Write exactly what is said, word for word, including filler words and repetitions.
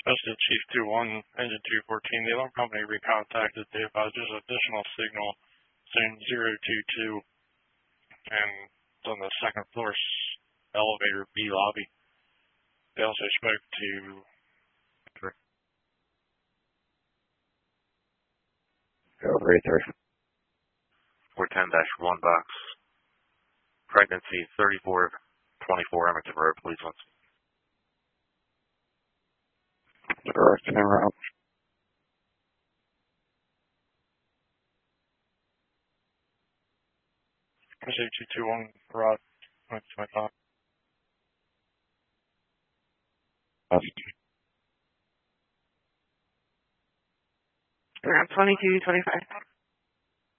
Special Chief two one, Engine two fourteen, the alarm company recontacted. They advised there's an additional signal, zone zero two two, and it's on the second floor elevator B lobby. They also spoke to Over three. four ten dash one box. Pregnancy thirty-four twenty-four Emmington Road, please once. Direct and route. Special two two one, Rod, twenty twenty-five. Around twenty-two twenty-five.